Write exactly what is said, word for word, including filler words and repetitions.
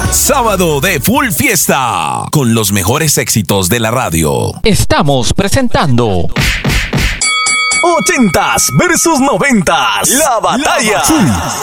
Sábado de Full Fiesta, con los mejores éxitos de la radio. Estamos presentando Ochentas versus noventas. La batalla. La